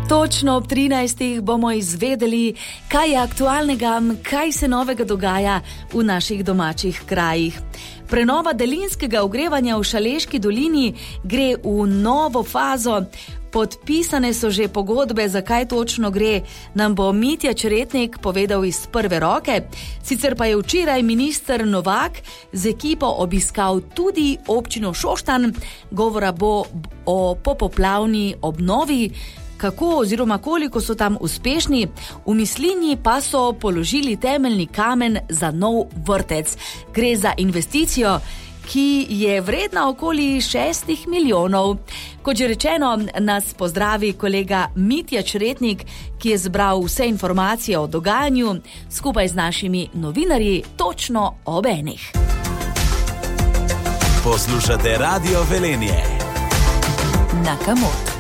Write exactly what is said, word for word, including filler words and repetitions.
Točno ob trinajstih bomo izvedeli, kaj je aktualnega, kaj se novega dogaja v naših domačih krajih. Prenova daljinskega ogrevanja v Šaleški dolini gre v novo fazo. Podpisane so že pogodbe, zakaj točno gre, nam bo Mitja Čretnik povedal iz prve roke. Sicer pa je včeraj minister Novak z ekipo obiskal tudi občino Šoštanj. Govora bo o popoplavni obnovi, kako oziroma koliko so tam uspešni. V Mislinji pa so položili temeljni kamen za nov vrtec. Gre za investicijo, ki je vredna okoli šestih milijonov. Kot že rečeno, nas pozdravi kolega Mitja Čretnik, ki je zbral vse informacije o dogajanju skupaj z našimi novinarji točno ob enih. Poslušate Radio Velenje. Na Kamot.